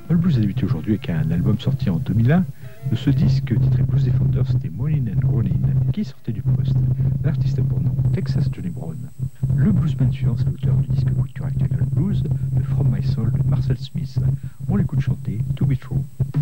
Le blues a débuté aujourd'hui avec un album sorti en 2001. De ce disque titré Blues Defender, c'était Moline and Gronin qui sortait du poste. L'artiste a pour nom Texas Johnny Brown. Le bluesman suivant, c'est l'auteur du disque culture actuel de blues, de From My Soul de Marcel Smith. On l'écoute chanter To Be True.